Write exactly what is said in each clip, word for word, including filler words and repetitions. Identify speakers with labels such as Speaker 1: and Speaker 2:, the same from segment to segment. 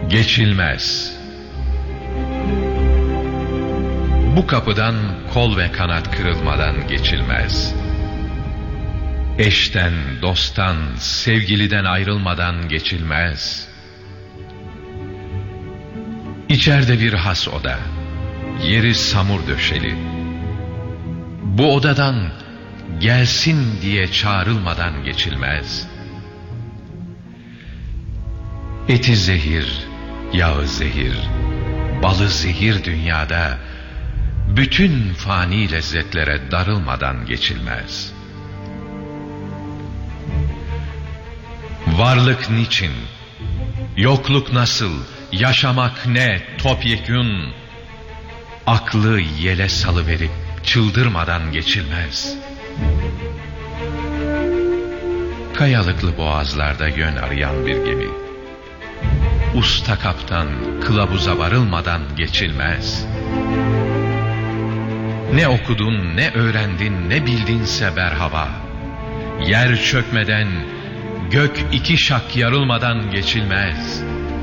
Speaker 1: Geçilmez. Bu kapıdan kol ve kanat kırılmadan geçilmez. Eşten, dosttan, sevgiliden ayrılmadan geçilmez. İçeride bir has oda, yeri samur döşeli. Bu odadan gelsin diye çağrılmadan geçilmez. Eti zehir, yağı zehir, balı zehir dünyada bütün fani lezzetlere darılmadan geçilmez. Varlık niçin, yokluk nasıl, yaşamak ne topyekün, aklı yele salıverip çıldırmadan geçilmez. Kayalıklı boğazlarda yön arayan bir gemi, usta kaptan kılavuza varılmadan geçilmez. Ne okudun, ne öğrendin, ne bildinse berhava, yer çökmeden, gök iki şak yarılmadan geçilmez.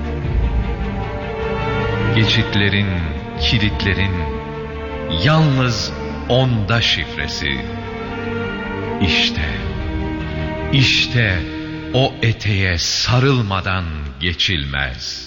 Speaker 1: Geçitlerin, kilitlerin yalnız onda şifresi. İşte, işte o eteğe sarılmadan geçilmez.